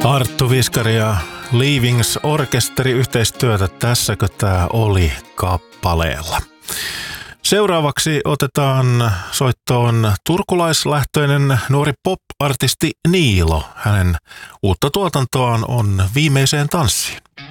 Arttu Viskari ja Leavings Orkesteri yhteistyötä Tässäkö tää oli -kappaleella. Seuraavaksi otetaan soittoon turkulaislähtöinen nuori pop-artisti Niilo. Hänen uutta tuotantoaan on Viimeiseen tanssiin.